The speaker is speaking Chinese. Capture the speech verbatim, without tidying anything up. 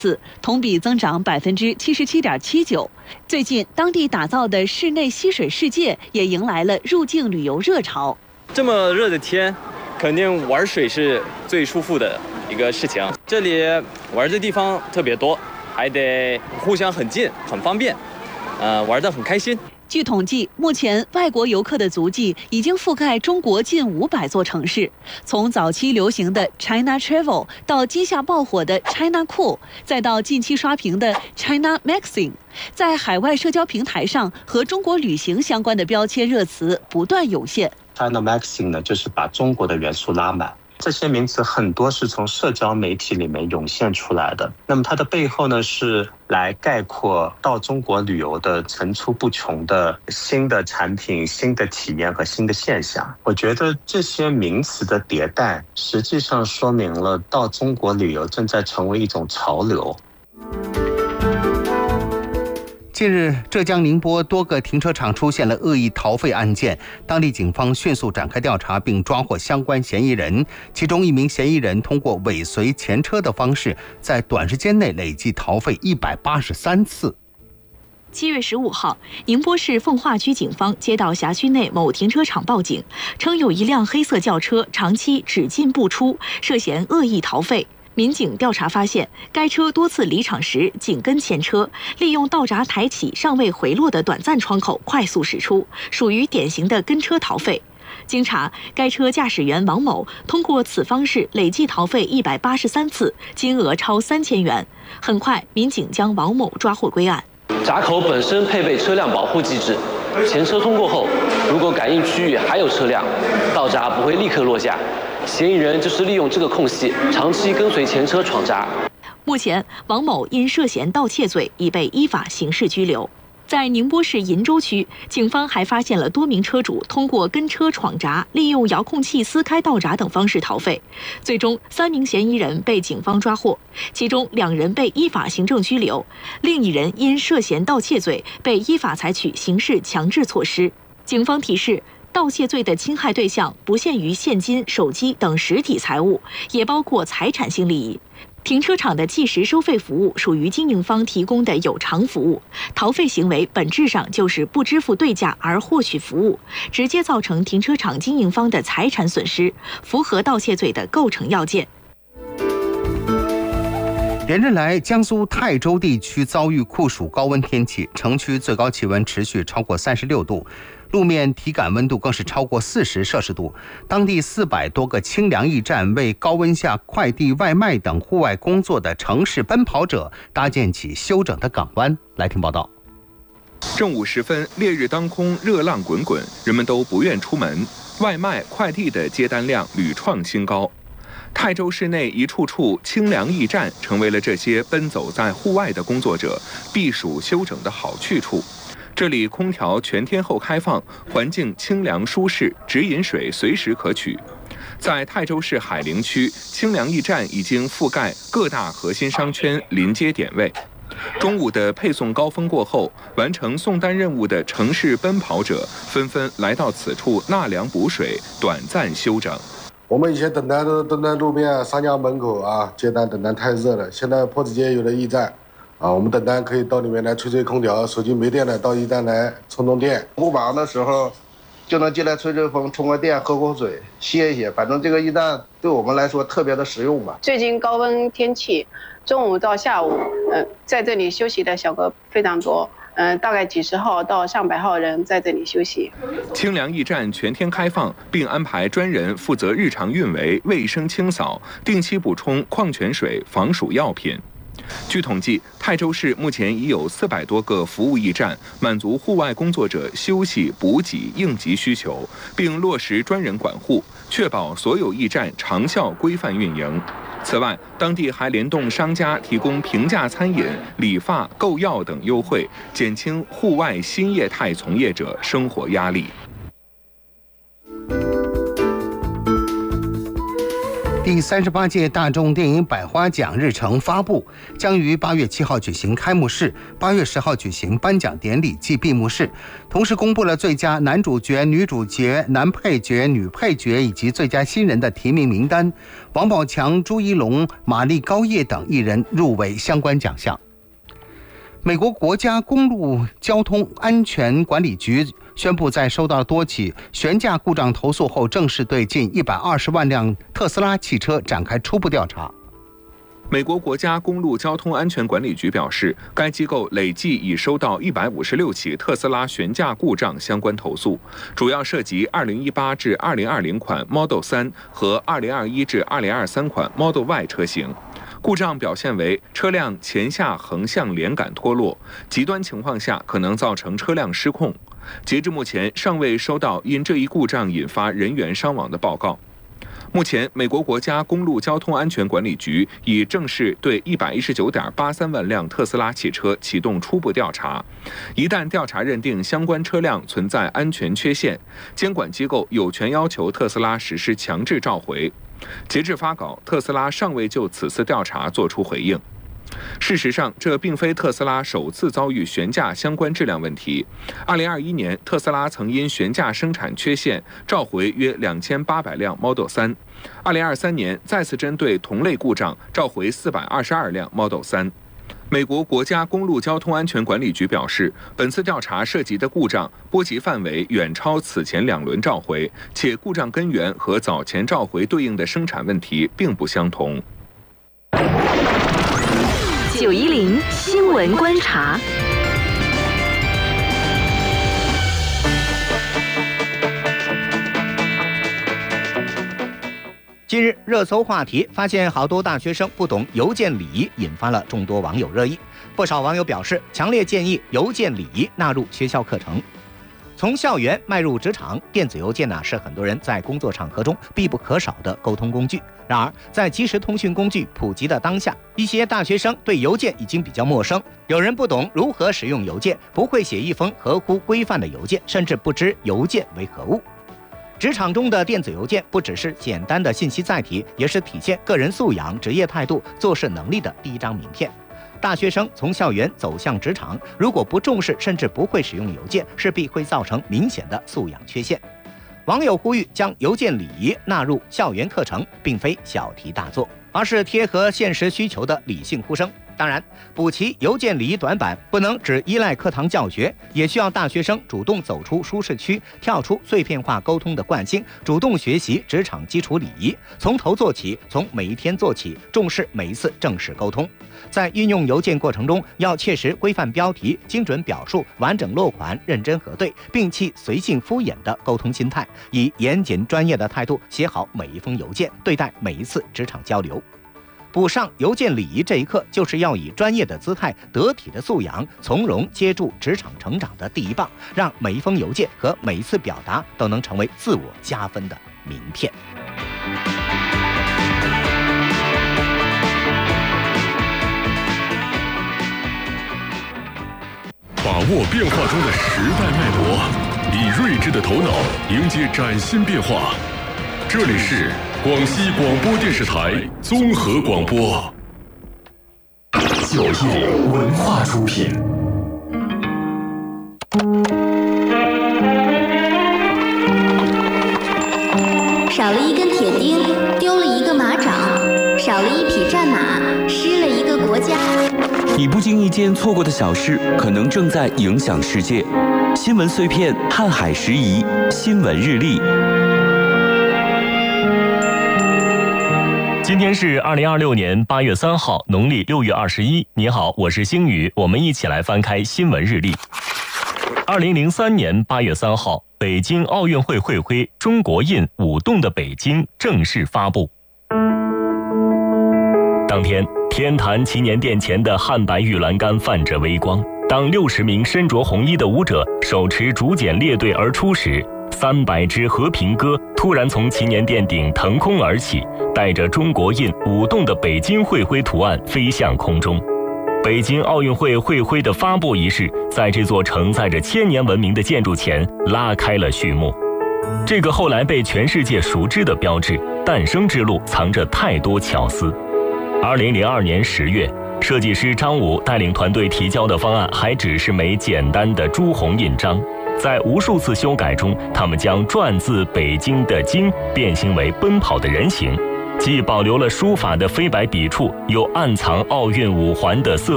次同比增长百分之七十七点七九。最近，当地打造的室内吸水世界也迎来了入境旅游热潮。 这么热的天，肯定玩水是最舒服的一个事情。这里玩的地方特别多，还得互相很近，很方便，呃，玩得很开心。 据统计，目前外国游客的足迹已经覆盖中国近五百座城市。从早期流行的 China Travel 到今夏爆火的 China Cool， 再到近期刷屏的 China Magazine， 在海外社交平台上和中国旅行相关的标签热词不断涌现。 China Magazine 呢，就是把中国的元素拉满。 这些名词很多是从社交媒体里面涌现出来的，那么它的背后呢，是来概括到中国旅游的层出不穷的新的产品、新的体验和新的现象。我觉得这些名词的迭代，实际上说明了到中国旅游正在成为一种潮流。 近日，浙江宁波多个停车场出现了恶意逃费案件，当地警方迅速展开调查，并抓获相关嫌疑人。其中一名嫌疑人通过尾随前车的方式，在短时间内累计逃费一百八十三次。 七月十五号，宁波市奉化区警方接到辖区内某停车场报警，称有一辆黑色轿车长期只进不出，涉嫌恶意逃费。 民警调查发现，该车多次离场时紧跟前车，利用道闸抬起尚未回落的短暂窗口快速驶出，属于典型的跟车逃费。经查，该车驾驶员王某通过此方式累计逃费一百八十三次，金额超三千元。很快，民警将王某抓获归案。 闸口本身配备车辆保护机制，前车通过后，如果感应区域还有车辆，道闸不会立刻落下。 嫌疑人就是利用这个空隙，长期跟随前车闯闸。 目前，王某因涉嫌盗窃罪已被依法刑事拘留。在宁波市鄞州区，警方还发现了多名车主通过跟车闯闸、利用遥控器撕开道闸等方式逃费。最终，三名嫌疑人被警方抓获，其中两人被依法行政拘留，另一人因涉嫌盗窃罪被依法采取刑事强制措施。警方提示。 盗窃罪的侵害对象不限于现金、手机等实体财物，也包括财产性利益。停车场的计时收费服务属于经营方提供的有偿服务，逃费行为本质上就是不支付对价而获取服务，直接造成停车场经营方的财产损失，符合盗窃罪的构成要件。 连日来，江苏泰州地区遭遇酷暑高温天气，城区最高气温持续超过三十六度，路面体感温度更是超过四十摄氏度。当地四百多个清凉驿站为高温下快递、外卖等户外工作的城市奔跑者搭建起休整的港湾。来听报道。 正午时分，烈日当空，热浪滚滚，人们都不愿出门，外卖、快递的接单量屡创新高。 泰州市内一处处清凉驿站，成为了这些奔走在户外的工作者避暑休整的好去处。这里空调全天候开放，环境清凉舒适，直饮水随时可取。在泰州市海陵区，清凉驿站已经覆盖各大核心商圈，临街点位。中午的配送高峰过后，完成送单任务的城市奔跑者纷纷来到此处纳凉补水，短暂休整。 我们以前等单都等在路边商家门口啊，接单等单太热了。现在坡子街有了驿站，啊，我们等单可以到里面来吹吹空调，手机没电了到驿站来充充电。 不忙的时候，就能进来吹吹风、充个电、喝口水、歇一歇。反正这个驿站对我们来说特别的实用吧。 最近高温天气，中午到下午，呃，在这里休息的小哥非常多。 嗯，大概几十号到上百号人在这里休息。 清凉驿站全天开放，并安排专人负责日常运维、卫生清扫，定期补充矿泉水、防暑药品。据统计，泰州市目前已有四百多个服务驿站，满足户外工作者休息、补给、应急需求，并落实专人管护，确保所有驿站长效规范运营。 此外，当地还联动商家提供平价餐饮、理发、购药等优惠，减轻户外新业态从业者生活压力。 第三十八届大众电影百花奖日程发布，将于八月七号举行开幕式，八月十号举行颁奖典礼暨闭幕式。同时公布了最佳男主角、女主角、男配角、女配角以及最佳新人的提名名单。王宝强、朱一龙、马丽高叶等艺人入围相关奖项。美国国家公路交通安全管理局宣布，在收到多起悬架故障投诉后，正式对近一百二十万辆特斯拉汽车展开初步调查。 美国国家公路交通安全管理局表示，该机构累计已收到一百五十六起特斯拉悬架故障相关投诉，主要涉及二零一八至二零二零款 Model 三和二零二一至二零二三款 Model Y 车型。故障表现为车辆前下横向连杆脱落，极端情况下可能造成车辆失控。截至目前，尚未收到因这一故障引发人员伤亡的报告。目前，美国国家公路交通安全管理局已正式对一百一十九点八三万辆特斯拉汽车启动初步调查。一旦调查认定相关车辆存在安全缺陷，监管机构有权要求特斯拉实施强制召回。截至发稿，特斯拉尚未就此次调查作出回应。事实上，这并非特斯拉首次遭遇悬架相关质量问题。二零二一年，特斯拉曾因悬架生产缺陷召回约两千八百辆 Model 三。二零二三年，再次针对同类故障召回四百二十二辆 Model 三。美国国家公路交通安全管理局表示，本次调查涉及的故障波及范围远超此前两轮召回，且故障根源和早前召回对应的生产问题并不相同。 九一零新闻观察。 近日，热搜话题发现好多大学生不懂邮件礼仪，引发了众多网友热议。不少网友表示，强烈建议邮件礼仪纳入学校课程。从校园迈入职场，电子邮件呢是很多人在工作场合中必不可少的沟通工具。然而，在即时通讯工具普及的当下，一些大学生对邮件已经比较陌生。有人不懂如何使用邮件，不会写一封合乎规范的邮件，甚至不知邮件为何物。职场中的电子邮件不只是简单的信息载体，也是体现个人素养、职业态度、做事能力的第一张名片。大学生从校园走向职场，如果不重视甚至不会使用邮件，势必会造成明显的素养缺陷。网友呼吁将邮件礼仪纳入校园课程，并非小题大做，而是贴合现实需求的理性呼声。当然，补齐邮件礼仪短板不能只依赖课堂教学，也需要大学生主动走出舒适区，跳出碎片化沟通的惯性，主动学习职场基础礼仪，从头做起，从每一天做起，重视每一次正式沟通。在运用邮件过程中，要切实规范标题、精准表述、完整落款、认真核对，摒弃随性敷衍的沟通心态，以严谨专业的态度写好每一封邮件，对待每一次职场交流。补上邮件礼仪这一课，就是要以专业的姿态、得体的素养，从容接住职场成长的第一棒，让每一封邮件和每一次表达都能成为自我加分的名片。 把握变化中的时代脉搏，以睿智的头脑迎接崭新变化。这里是广西广播电视台综合广播， 九一文化出品。 少了一根铁钉，丢了一个马掌；少了一匹战马，失了一个国家。 你不经意间错过的小事，可能正在影响世界。新闻碎片，瀚海时宜，新闻日历。 今天是二零二六年八月三号，农历六月二十一。你好，我是星宇，我们一起来翻开新闻日历。二零零三年八月三号，北京奥运会会徽中国印舞动的北京正式发布。当天，天坛祈年殿前的汉白玉栏杆泛着微光。当六十名身着红衣的舞者手持竹简列队而出时，三百支和平鸽突然从祈年殿顶腾空而起，带着中国印舞动的北京会徽图案飞向空中。北京奥运会会徽的发布仪式在这座承载着千年文明的建筑前拉开了序幕。这个后来被全世界熟知的标志， 诞生之路藏着太多巧思。二零零二年十月，设计师张武带领团队提交的方案还只是枚简单的朱红印章。在无数次修改中，他们将篆字北京的京变形为奔跑的人形，既保留了书法的飞白笔触，又暗藏奥运五环的色